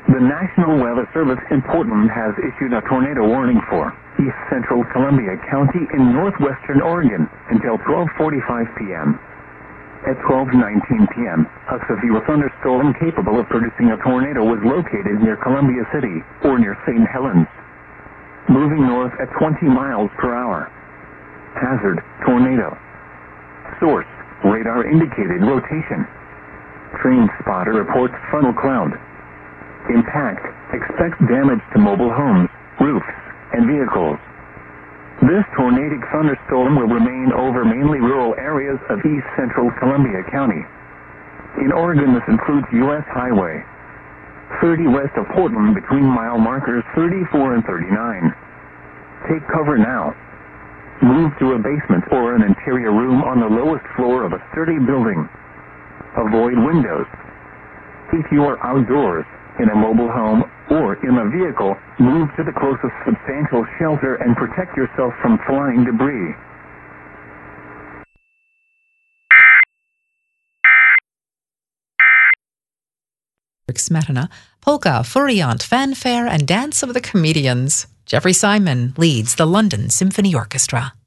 The National Weather Service in Portland has issued a tornado warning for East Central Columbia County in northwestern Oregon until 12:45 p.m. At 12:19 p.m., a severe thunderstorm capable of producing a tornado was located near Columbia City or near St. Helens, moving north at 20 miles per hour. Hazard, tornado. Source, radar indicated rotation. Train spotter reports funnel cloud. Impact, expects damage to mobile homes, roofs, and vehicles. This tornadic thunderstorm will remain over mainly rural areas of east central Columbia County. In Oregon, this includes U.S. Highway 30 west of Portland between mile markers 34 and 39. Take cover now. Move to a basement or an interior room on the lowest floor of a sturdy building. Avoid windows. If you are outdoors, in a mobile home, or in a vehicle, move to the closest substantial shelter and protect yourself from flying debris. Smetana, polka, furiant, fanfare, and dance of the comedians. Jeffrey Simon leads the London Symphony Orchestra.